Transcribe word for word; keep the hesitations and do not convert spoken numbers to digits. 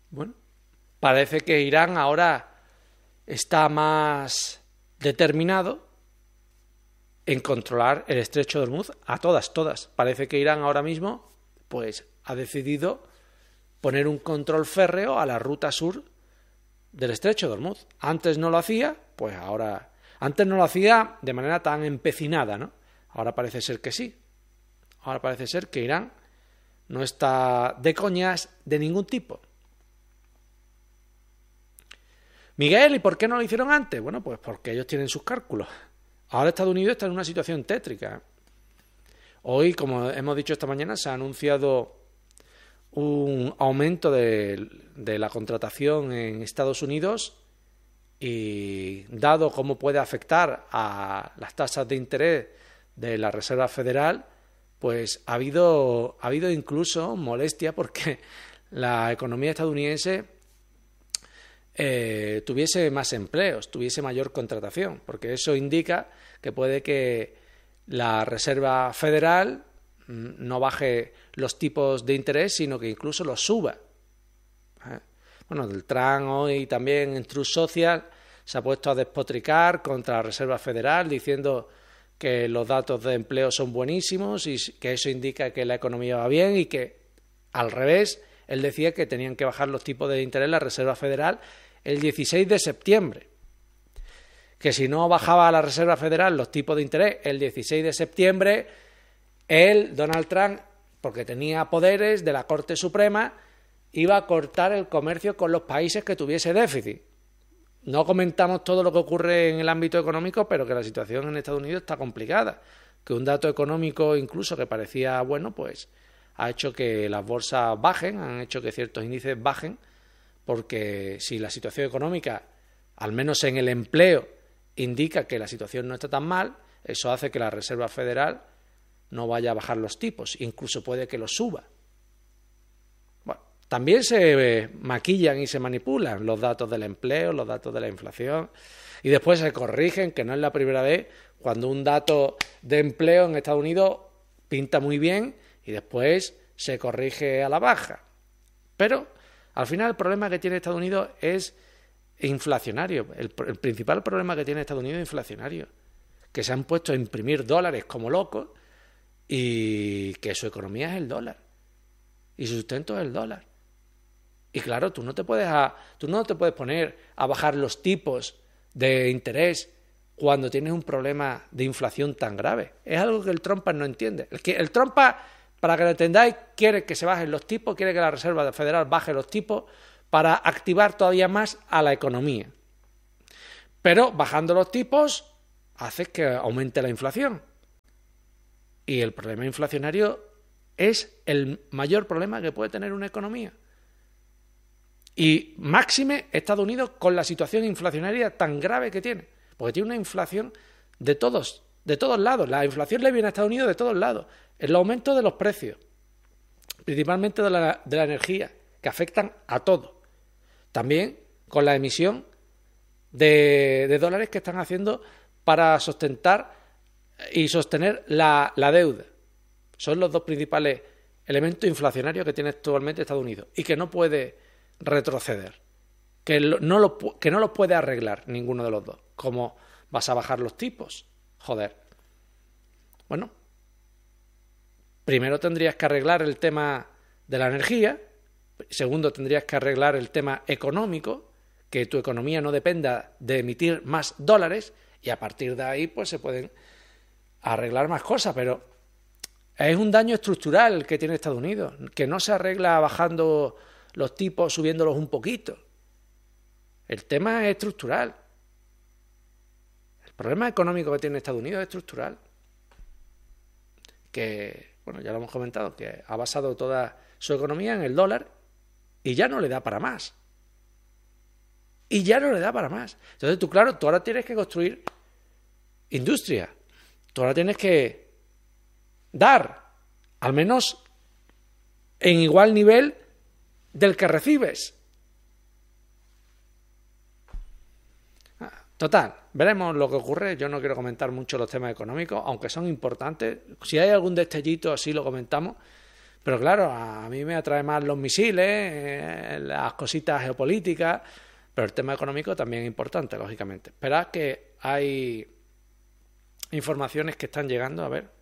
Bueno, parece que Irán ahora está más determinado en controlar el estrecho de Hormuz a todas, todas. Parece que Irán ahora mismo pues ha decidido poner un control férreo a la ruta sur del estrecho de Hormuz. Antes no lo hacía, pues ahora... Antes no lo hacía de manera tan empecinada, ¿no? Ahora parece ser que sí. Ahora parece ser que Irán no está de coñas de ningún tipo. Miguel, ¿y por qué no lo hicieron antes? Bueno, pues porque ellos tienen sus cálculos. Ahora Estados Unidos está en una situación tétrica. Hoy, como hemos dicho esta mañana, se ha anunciado un aumento de, de la contratación en Estados Unidos y dado cómo puede afectar a las tasas de interés de la Reserva Federal, pues ha habido, ha habido incluso molestia porque la economía estadounidense eh, tuviese más empleos, tuviese mayor contratación, porque eso indica que puede que la Reserva Federal no baje los tipos de interés, sino que incluso los suba. ¿Eh? Bueno, del Trump hoy también en Truth Social se ha puesto a despotricar contra la Reserva Federal diciendo que los datos de empleo son buenísimos y que eso indica que la economía va bien y que, al revés, él decía que tenían que bajar los tipos de interés la Reserva Federal el dieciséis de septiembre. Que si no bajaba la Reserva Federal los tipos de interés el dieciséis de septiembre, él, Donald Trump, porque tenía poderes de la Corte Suprema, iba a cortar el comercio con los países que tuviese déficit. No comentamos todo lo que ocurre en el ámbito económico, pero que la situación en Estados Unidos está complicada. Que un dato económico incluso que parecía bueno, pues ha hecho que las bolsas bajen, han hecho que ciertos índices bajen, porque si la situación económica, al menos en el empleo, indica que la situación no está tan mal, eso hace que la Reserva Federal no vaya a bajar los tipos, incluso puede que los suba. Bueno, también se maquillan y se manipulan los datos del empleo, los datos de la inflación, y después se corrigen, que no es la primera vez, cuando un dato de empleo en Estados Unidos pinta muy bien y después se corrige a la baja. Pero al final el problema que tiene Estados Unidos es inflacionario. El, el principal problema que tiene Estados Unidos es inflacionario, que se han puesto a imprimir dólares como locos y que su economía es el dólar y su sustento es el dólar. Y claro, tú no te puedes a, tú no te puedes poner a bajar los tipos de interés cuando tienes un problema de inflación tan grave. Es algo que el Trump no entiende. El, que, el Trump, para que lo entendáis, quiere que se bajen los tipos, quiere que la Reserva Federal baje los tipos para activar todavía más a la economía. Pero bajando los tipos hace que aumente la inflación. Y el problema inflacionario es el mayor problema que puede tener una economía. Y máxime Estados Unidos con la situación inflacionaria tan grave que tiene. Porque tiene una inflación de todos, de todos lados. La inflación le viene a Estados Unidos de todos lados. El aumento de los precios, principalmente de la, de la energía, que afectan a todo. También con la emisión de, de dólares que están haciendo para sustentar y sostener la, la deuda. Son los dos principales elementos inflacionarios que tiene actualmente Estados Unidos y que no puede retroceder, que no lo, que no lo puede arreglar ninguno de los dos. ¿Cómo vas a bajar los tipos? Joder. Bueno, primero tendrías que arreglar el tema de la energía, segundo tendrías que arreglar el tema económico, que tu economía no dependa de emitir más dólares, y a partir de ahí pues se pueden arreglar más cosas, pero es un daño estructural que tiene Estados Unidos, que no se arregla bajando los tipos, subiéndolos un poquito. El tema es estructural. El problema económico que tiene Estados Unidos es estructural. Que, bueno, ya lo hemos comentado, que ha basado toda su economía en el dólar y ya no le da para más. Y ya no le da para más. Entonces tú, claro, tú ahora tienes que construir industria. Tú ahora tienes que dar, al menos en igual nivel del que recibes. Total, veremos lo que ocurre. Yo no quiero comentar mucho los temas económicos, aunque son importantes. Si hay algún destellito así lo comentamos, Pero claro, a mí me atrae más los misiles, eh, las cositas geopolíticas, pero el tema económico también es importante, lógicamente. Esperad que hay informaciones que están llegando, a ver.